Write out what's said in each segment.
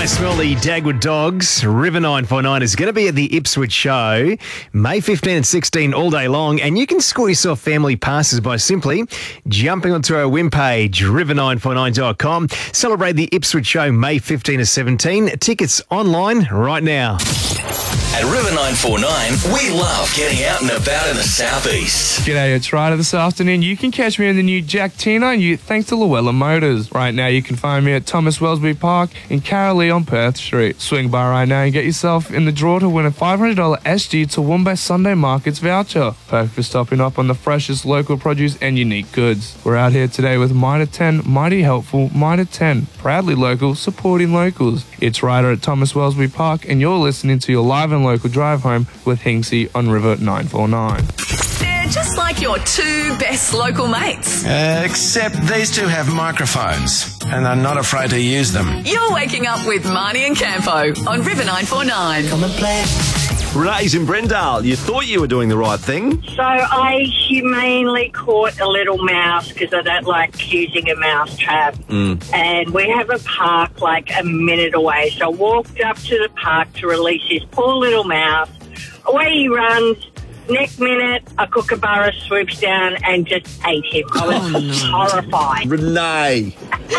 I smell the Dagwood Dogs. River 949 is going to be at the Ipswich show May 15 and 16 all day long, and you can score yourself family passes by simply jumping onto our web page, river949.com. Celebrate the Ipswich show May 15 to 17. Tickets online right now. At River 949, we love getting out and about in the southeast. G'day, it's Ryder this afternoon. You can catch me in the new Jack Tina Ute thanks to Llewellyn Motors. Right now you can find me at Thomas Wellesby Park in Carolee on Perth Street. Swing by right now and get yourself in the draw to win a $500 SG Toowoomba Sunday Markets voucher. Perfect for stopping up on the freshest local produce and unique goods. We're out here today with Mitre 10, Mighty Helpful, Mitre 10, proudly local, supporting locals. It's Ryder at Thomas Wellesby Park and you're listening to your live and local drive home with Hingsey on River 949. They're just like your two best local mates. Except these two have microphones and are not afraid to use them. You're waking up with Marnie and Campo on River 949. Come and play. Renee's in Brendale. You thought you were doing the right thing. So I humanely caught a little mouse because I don't like using a mouse trap. And we have a park like a minute away. So I walked up to the park to release this poor little mouse. Away he runs. Next minute, a kookaburra swoops down and just ate him. I was horrified. Renee.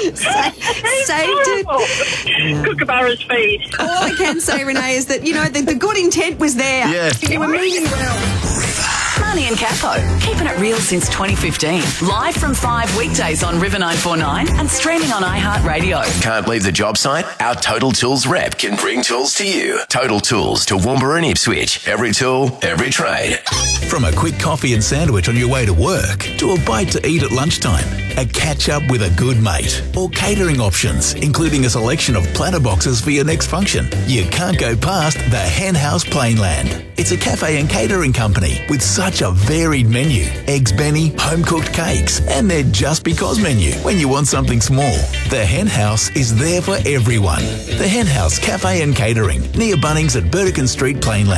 Saved it. Kookaburra's feast. All I can say, Renee, is that, you know, the good intent was there. Yeah. You were moving well. Marnie and Campo, keeping it real since 2015. Live from 5 weekdays on River 949 and streaming on iHeartRadio. Can't leave the job site? Our Total Tools rep can bring tools to you. Total Tools to Toowoomba and Ipswich. Every tool, every trade. From a quick coffee and sandwich on your way to work, to a bite to eat at lunchtime, a catch-up with a good mate, or catering options, including a selection of platter boxes for your next function, you can't go past the Hen House Plainland. It's a cafe and catering company with such a varied menu. Eggs Benny, home-cooked cakes, and their Just Because menu when you want something small. The Hen House is there for everyone. The Hen House Cafe and Catering, near Bunnings at Burdekin Street, Plainland.